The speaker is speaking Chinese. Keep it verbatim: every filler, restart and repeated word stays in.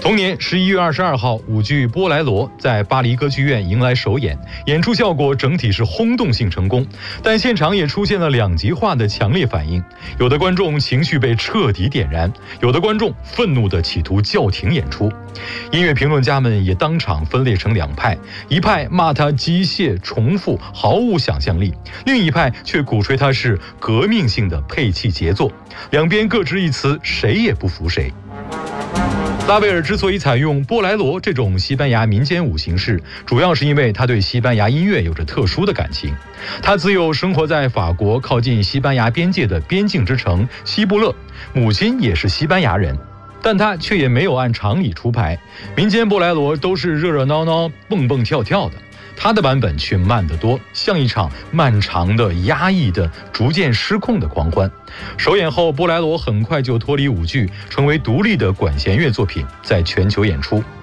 同年十一月二十二号，舞剧《波莱罗》在巴黎歌剧院迎来首演，演出效果整体是轰动性成功，但现场也出现了两极化的强烈反应，有的观众情绪被彻底点燃，有的观众愤怒地企图叫停演出。音乐评论家们也当场分裂成两派，一派骂他机械重复毫无想象力，另一派却鼓吹他是革命性的配器杰作，两边各执一词，谁也不服谁。拉威尔之所以采用波莱罗这种西班牙民间舞形式，主要是因为他对西班牙音乐有着特殊的感情。他自幼生活在法国靠近西班牙边界的边境之城西布勒，母亲也是西班牙人，但他却也没有按常理出牌。民间波莱罗都是热热闹闹、蹦蹦跳跳的，他的版本却慢得多，像一场漫长的、压抑的、逐渐失控的狂欢。首演后，波莱罗很快就脱离舞剧，成为独立的管弦乐作品，在全球演出。